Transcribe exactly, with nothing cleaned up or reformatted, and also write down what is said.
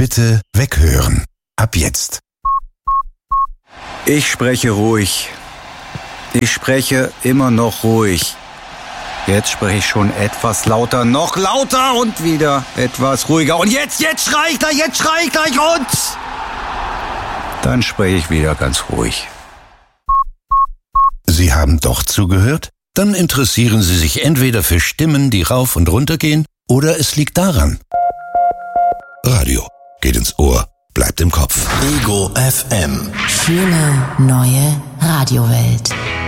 bitte weghören. Ab jetzt. Ich spreche ruhig. Ich spreche immer noch ruhig. Jetzt spreche ich schon etwas lauter, noch lauter und wieder etwas ruhiger. Und jetzt, jetzt schrei ich gleich, jetzt schrei ich gleich und dann spreche ich wieder ganz ruhig. Sie haben doch zugehört? Dann interessieren Sie sich entweder für Stimmen, die rauf und runter gehen, oder es liegt daran. Radio geht ins Ohr, bleibt im Kopf. Ego F M. Schöne neue Radiowelt.